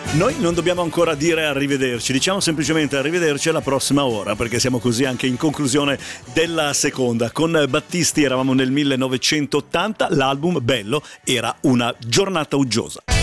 Noi non dobbiamo ancora dire arrivederci, diciamo semplicemente arrivederci alla prossima ora, perché siamo così anche in conclusione della seconda. Con Battisti eravamo nel 1980, l'album bello era Una giornata uggiosa.